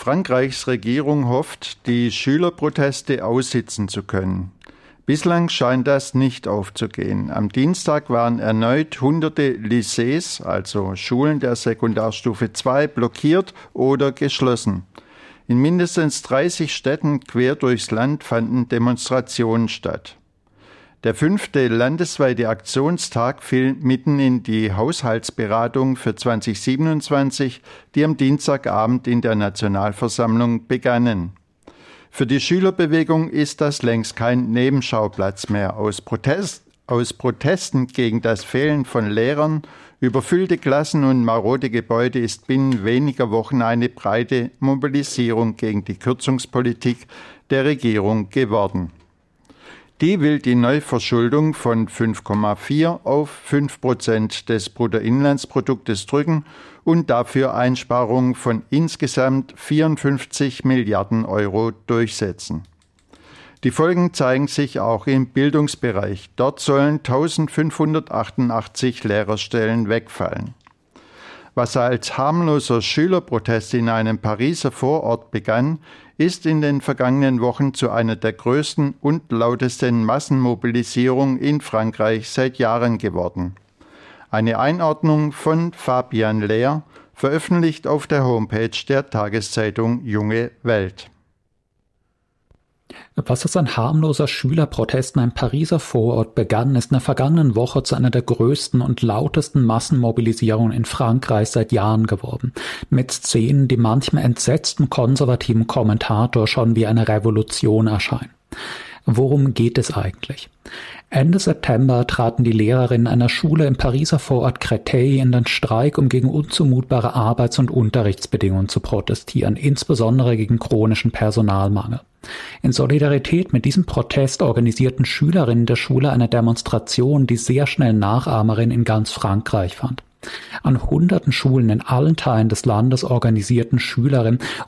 Frankreichs Regierung hofft, die Schülerproteste aussitzen zu können. Bislang scheint das nicht aufzugehen. Am Dienstag waren erneut hunderte Lycées, also Schulen der Sekundarstufe 2, blockiert oder geschlossen. In mindestens 30 Städten quer durchs Land fanden Demonstrationen statt. Der 5. landesweite Aktionstag fiel mitten in die Haushaltsberatung für 2027, die am Dienstagabend in der Nationalversammlung begannen. Für die Schülerbewegung ist das längst kein Nebenschauplatz mehr. Aus Protesten gegen das Fehlen von Lehrern, überfüllte Klassen und marode Gebäude ist binnen weniger Wochen eine breite Mobilisierung gegen die Kürzungspolitik der Regierung geworden. Die will die Neuverschuldung von 5,4 auf 5% des Bruttoinlandsproduktes drücken und dafür Einsparungen von insgesamt 54 Milliarden Euro durchsetzen. Die Folgen zeigen sich auch im Bildungsbereich. Dort sollen 1588 Lehrerstellen wegfallen. Was als harmloser Schülerprotest in einem Pariser Vorort begann, ist in den vergangenen Wochen zu einer der größten und lautesten Massenmobilisierungen in Frankreich seit Jahren geworden. Eine Einordnung von Fabian Lehr, veröffentlicht auf der Homepage der Tageszeitung Junge Welt. Was als ein harmloser Schülerprotest in einem Pariser Vorort begann, ist in der vergangenen Woche zu einer der größten und lautesten Massenmobilisierungen in Frankreich seit Jahren geworden. Mit Szenen, die manchem entsetzten konservativen Kommentator schon wie eine Revolution erscheinen. Worum geht es eigentlich? Ende September traten die Lehrerinnen einer Schule im Pariser Vorort Créteil in den Streik, um gegen unzumutbare Arbeits- und Unterrichtsbedingungen zu protestieren, insbesondere gegen chronischen Personalmangel. In Solidarität mit diesem Protest organisierten Schülerinnen der Schule eine Demonstration, die sehr schnell Nachahmerinnen in ganz Frankreich fand. An hunderten Schulen in allen Teilen des Landes organisierten Schülerinnen